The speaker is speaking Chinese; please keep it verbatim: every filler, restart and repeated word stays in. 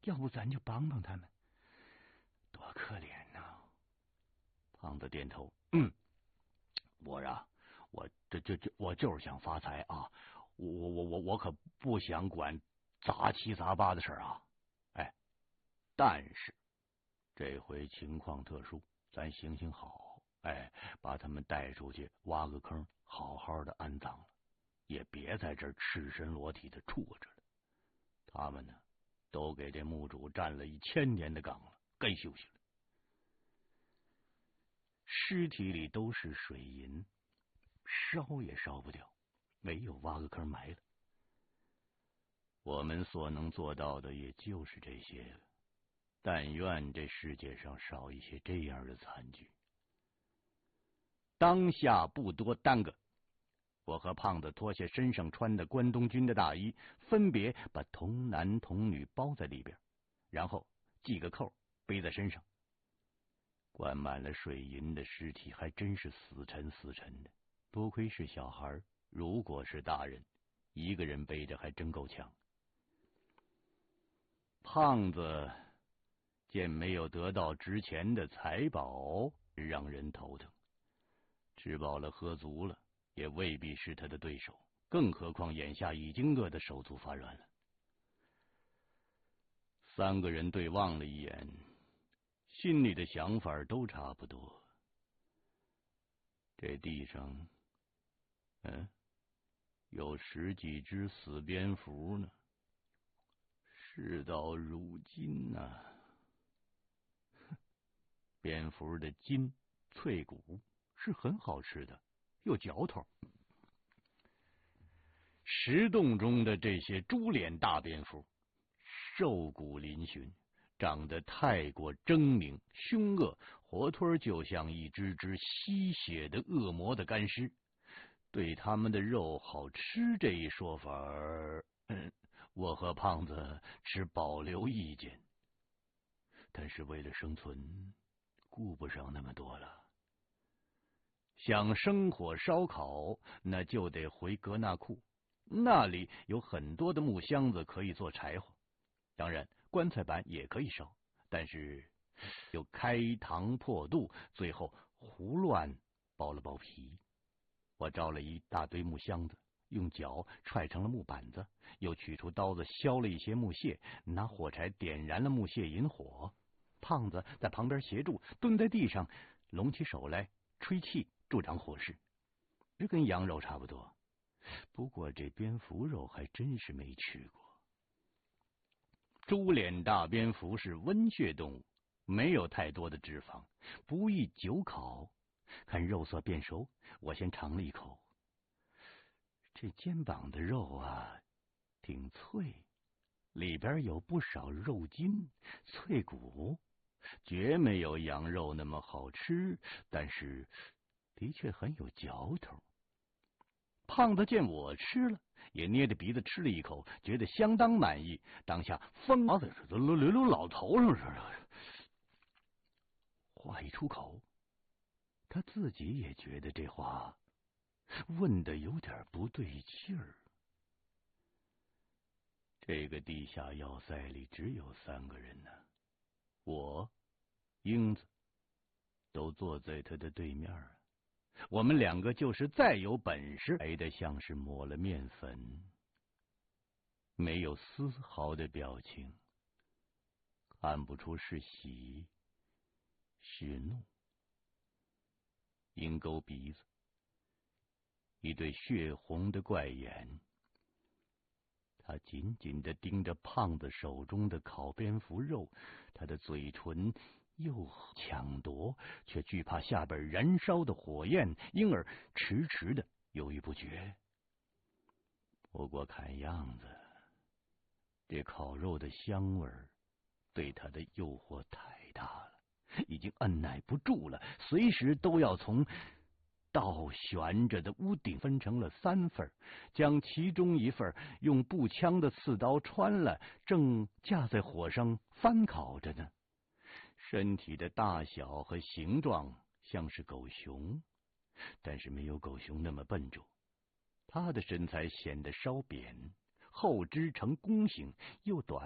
要不咱就帮帮他们。多可怜呐、啊！胖子点头，嗯，我呀，我这这这，我就是想发财啊！我我我我我可不想管杂七杂八的事啊！哎，但是这回情况特殊，咱行行好，哎，把他们带出去，挖个坑，好好的安葬了，也别在这儿赤身裸体的杵着了。他们呢，都给这墓主站了一千年的岗了，该休息了。尸体里都是水银，烧也烧不掉，没有挖个坑埋了。我们所能做到的也就是这些了。但愿这世界上少一些这样的惨剧。当下不多耽搁，我和胖子脱下身上穿的关东军的大衣，分别把童男童女包在里边，然后系个扣背在身上。灌满了水银的尸体还真是死沉死沉的，多亏是小孩，如果是大人，一个人背着还真够呛。胖子见没有得到值钱的财宝，让人头疼。吃饱了喝足了，也未必是他的对手，更何况眼下已经饿得手足发软了。三个人对望了一眼，心里的想法都差不多。这地上，嗯，有十几只死蝙蝠呢。事到如今呐、啊，蝙蝠的筋、脆骨是很好吃的，有嚼头。石洞中的这些猪脸大蝙蝠，瘦骨嶙峋，长得太过狰狞凶恶，活脱就像一只只吸血的恶魔的干尸。对他们的肉好吃这一说法，嗯，我和胖子持保留意见。但是为了生存，顾不上那么多了。想生火烧烤，那就得回格纳库，那里有很多的木箱子可以做柴火。当然，棺材板也可以烧，但是又开膛破肚，最后胡乱剥了剥皮。我招了一大堆木箱子，用脚踹成了木板子，又取出刀子削了一些木屑，拿火柴点燃了木屑引火。胖子在旁边协助，蹲在地上拢起手来吹气助长火势。这跟羊肉差不多，不过这蝙蝠肉还真是没吃过。猪脸大蝙蝠是温血动物，没有太多的脂肪，不易久烤。看肉色变熟，我先尝了一口。这肩膀的肉啊，挺脆，里边有不少肉筋、脆骨，绝没有羊肉那么好吃，但是的确很有嚼头。胖子见我吃了，也捏着鼻子吃了一口，觉得相当满意，当下疯毛的都流流老头上似的。话一出口，他自己也觉得这话问的有点不对劲儿。这个地下要塞里只有三个人呢，我、英子都坐在他的对面啊。我们两个就是再有本事，白的像是抹了面粉，没有丝毫的表情，看不出是喜是怒。鹰钩鼻子，一对血红的怪眼，他紧紧地盯着胖子手中的烤蝙蝠肉，他的嘴唇又抢夺，却惧怕下边燃烧的火焰，因而迟迟的犹豫不决。不过看样子，这烤肉的香味对他的诱惑太大了，已经按耐不住了，随时都要从倒悬着的屋顶分成了三份，将其中一份用步枪的刺刀穿了，正架在火上翻烤着呢。身体的大小和形状像是狗熊，但是没有狗熊那么笨重。他的身材显得稍扁，后肢呈弓形，又短